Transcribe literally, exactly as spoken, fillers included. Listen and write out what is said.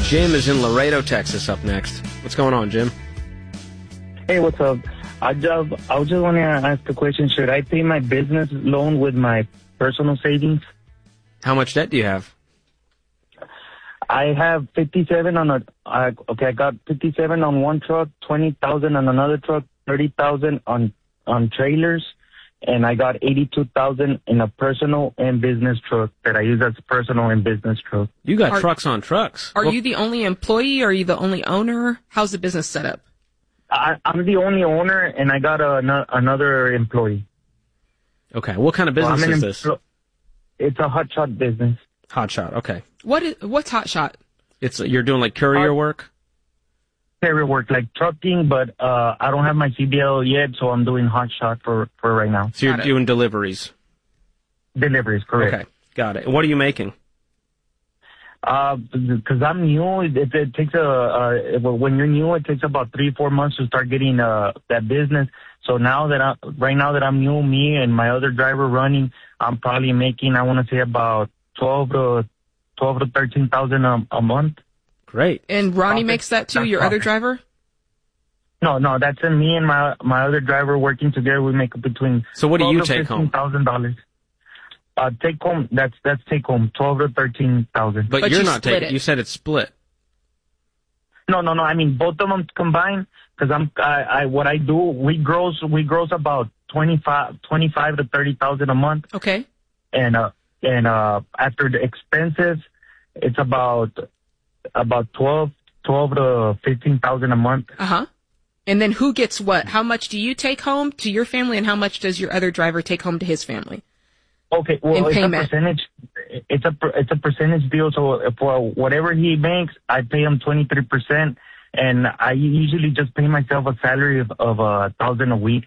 Jim is in Laredo, Texas, up next. What's going on, Jim? Hey, what's up? I just, I was just wanting to ask a question. Should I pay my business loan with my personal savings? How much debt do you have? I have fifty-seven on a, I, okay, I got fifty-seven on one truck, twenty thousand on another truck, thirty thousand on, on trailers, and I got eighty-two thousand in a personal and business truck that I use as a personal and business truck. You got Are- trucks on trucks. Are Well, you the only employee or are you the only owner? How's the business set up? I, I'm the only owner, and I got a, no, another employee. Okay, what kind of Well, business I'm an is this? empl- It's a hot shot business. Hot shot, okay. What is, what's Hot Shot? It's You're doing like courier Uh, work? Carrier work, like trucking, but uh, I don't have my C D L yet, so I'm doing hot shot for, for right now. So you're Got it. doing deliveries? Deliveries, correct. Okay, got it. What are you making? Uh, because I'm new, it, it takes a, uh, when you're new, it takes about three, four months to start getting, uh, that business. So now that I, right now that I'm new, me and my other driver running, I'm probably making, I want to say about twelve to, twelve to thirteen thousand a, a month. Great. And Ronnie Profit. makes that too, That's your other profit. driver? No, no, that's in me and my, my other driver working together. We make between So what do you twelve to take home? fifteen thousand dollars. Uh, take home, that's, that's take home, twelve to thirteen thousand. But, But you're you not split taking, it. you said it's split. No, no, no. I mean, both of them combined. Because I'm, I, I, what I do, we gross, we gross about twenty-five, twenty-five to thirty thousand a month, Okay. and uh, and uh, after the expenses, it's about about twelve, twelve to fifteen thousand a month. Uh-huh. And then who gets what? How much do you take home to your family and how much does your other driver take home to his family? Okay, well, In it's payment. a percentage. It's a per- it's a percentage deal. So for whatever he makes, I pay him twenty-three percent. And I usually just pay myself a salary of, of a thousand a week.